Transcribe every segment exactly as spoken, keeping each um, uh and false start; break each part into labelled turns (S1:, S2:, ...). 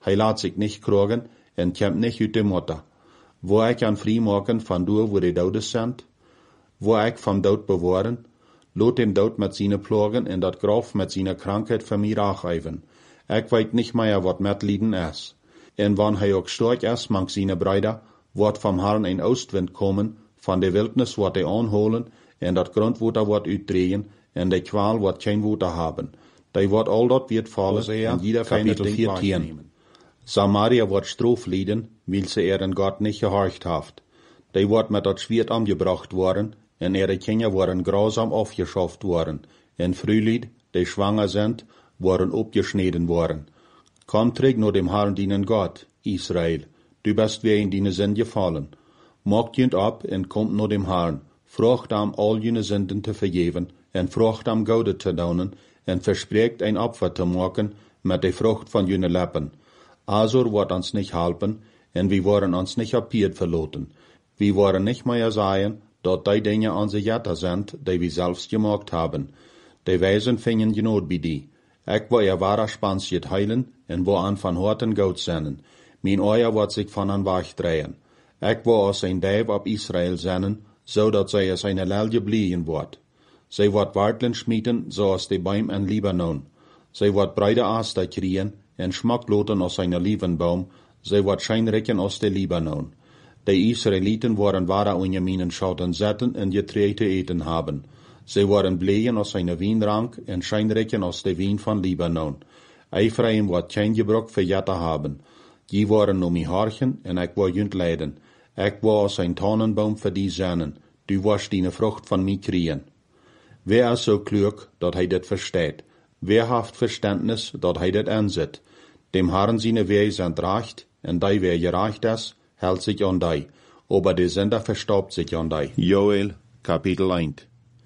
S1: Hij laat zich niet krogen en komt niet uit de Mutter. Wo ik aan vrijmaken van door wo de doden zijn, wo ik van dood bewaren, laat dem dood met zijn plagen en dat graf met zijn krankheid van mij aangeven. Ik weet niet meer wat met lijden is. En wanneer hij ook sterk is, mang zijn Brüder, wordt van Herrn een oostwind komen, van de wildnis wordt hij aanholen, en dat grondwater wordt uitdrehen, en de kwaal wordt geen water hebben. Die wordt al dat wird vallen, en jeder feine ding nemen. Samaria wordt stroof lijden, weil ze er in Gott nicht gehorcht haft. Die wordt met dat Schwert angebracht worden, en ihre Kinder worden grausam aufgeschafft worden, en Frühlied, die schwanger sind, worden abgeschnitten worden. Komm terug naar dem Herrn deinen Gott, Israel, du bist weer in deine Sinn gefallen. Maakt junt ab en komt naar dem Herrn, vraagt am al jene Sünden te vergeven, en vraagt am Goude te donen, en verspreekt ein Opfer te maken met de vrucht van jene Lippen. Azor wordt ons nicht helpen, en we worden ons nicht apiert verloten. We worden nicht mehr sagen, dat die Dinge onze Jetter sind, die we selbst gemacht haben. Die Weisen fingen genood bij die. Ik wil je wahre Spansjet heilen, en wo an van Horten Goud zennen. Mijn oor wordt zich van an wegdrehen. Ik wil als een Dijf op Israël zennen, zodat zij als een lelje blieën wordt. Zij wordt wartelen schmieden, zoals de Baum en Libanon. Zij wordt breide Aster kriegen, en schmackloten als een Lievenbaum. Zij wordt schijnrekken als de Libanon. De Israeliten worden wahre Unjaminen schauten zetten en Getreide te eten haben. Zij worden bleien als een Wienrank en schijnrekken als de Wien van Libanon. Ephraim wordt geen gebrok voor Jetter haben. Die worden nur mij horchen en ik wil junt leiden. Ik wil als een Tannenbaum voor die zennen. Du wirst die Frucht van mij kriegen. Wer is zo klug, dat hij dit versteht? Wer haft Verständnis, dat hij dit aanzet? Dem Herrn seine Wege sind recht, en die wer gerecht is, hält sich an die, aber der Sünder verstaubt sich an die.
S2: Joel, Kapitel eins.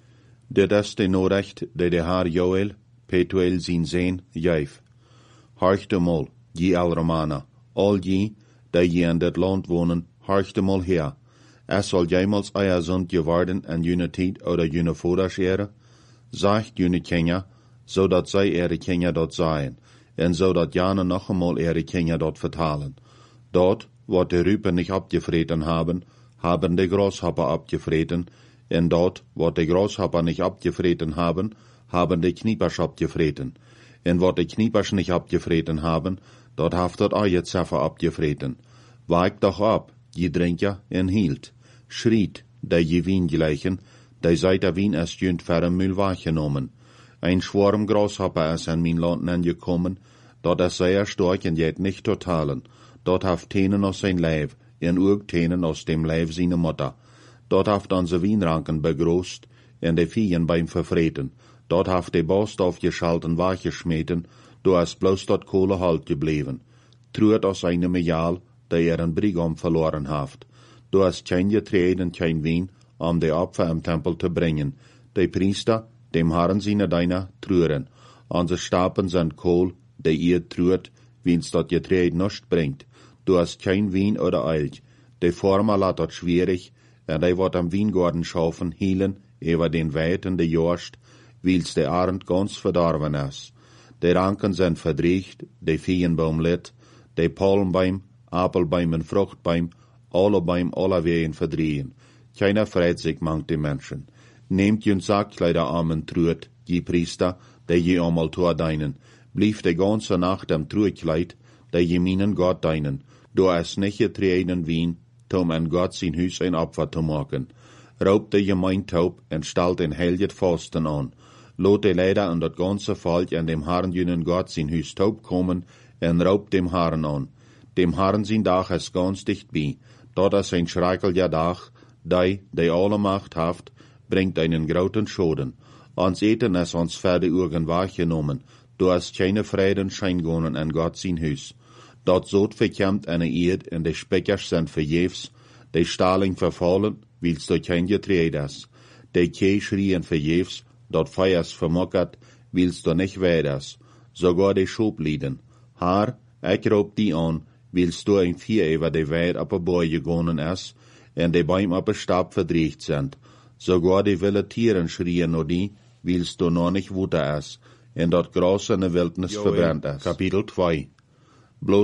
S2: Dit is de Nachricht, die der Herr Joel, Petuel zijn Sehn, geef. Horcht mal, je al Romaner, all je, die je in dit land wonen, horcht mal her. Es soll jemals euer Sund geworden en jene tijd oder jene Vorderschere, sagt jene Kinder, zodat zij ihre Kinder dort seien, en zodat jane noch einmal ihre Kinder dort vertalen. Dort, wat de Rüpen nicht abgefreten haben, haben de Grashopper abgefreten, en dort, wat de Grashopper nicht abgefreten haben, haben de Kniepers abgefreten. En wat de Kniepers nicht abgefreten haben, dort haft dat euer Zeffer abgefreten. Weigt doch ab, je Drinker en hielt. Schriet, de je Wien gleichen, de seit der Wien erst jünt verre Mühl wahrgenommen. Ein Schwarm Grashopper ist in mein Land angekommen, dort ist sehr stark en jet nicht totalen. Dort haft Tenen aus sein Leib, en ook Tenen aus dem Leib seine Mutter. Dort haft onze Wienranken begroßt, en de Viehen beim Verfreten. Dort haft de Borst aufgeschalten wachgeschmeten, do is bloß dort Kohle halt geblieben. Truert aus einem Jahl, der er een Brigam verloren haft. Do is kein Getreide en kein Wien, um de Opfer im Tempel zu bringen. De Priester, dem Herrn seine Deiner, trueren. Onze Stapen sind Kohl, de ihr truert, wiens dat Getreide nicht bringt. Du hast kein Wien oder Elch. De Former lat dat schwierig, en de wordt am Wiengarten schaufen, hielen, über den Weiten de Jorst, wils de Arend ganz verdorben is. De Ranken sind verdriecht, de Viehenbaum lit, de Palmbaum, Apelbaum en Fruchtbaum, alle Baum alle wegen verdrehen. Keiner freut sich mangt die Menschen. Nehmt jün Sackkleider armen truet, je Priester, de je einmal tor deinen. Blief de ganze Nacht am Truekleid, de je minen Gott deinen. Du es nicht getreden Wien, tom an Gott sein Hüs ein Opfer zu machen. Raubt de Gemeindtaub en stalt den Helget Fasten an. Lot de Leider an dat ganze Volk an dem Herrn jünen Gott sein Hüs taub kommen en raubt dem Herrn an. Dem Herrn sein Dach ist ganz dicht bei. Dort ist ein schrecklicher Dach, die, die alle Macht haft, bringt einen grauten Schaden. Ans Eten ist uns Pferde Urgen wahrgenommen. Du hast keine Frieden scheingonen an Gott sein Hüs. Dort sot verkämmt eine Erd, en de Speckers sind verjefs, de Staling verfallen, wils du kein Getreide ist. De Kee schrien verjefs, dort Feuers vermockert, wils du nicht weiders. Sogar de Schoblieden. Haar, ik roep die an, wils du ein Vier über de Weid op a Boy gegonnen ist, en de Bäum op a Stab verdriecht sind. Sogar de wilde Tieren schrien nur die, wils du noch nicht wuter ist, en dort Gras in de Wildnis verbrennt ist.
S1: Kapitel zwei.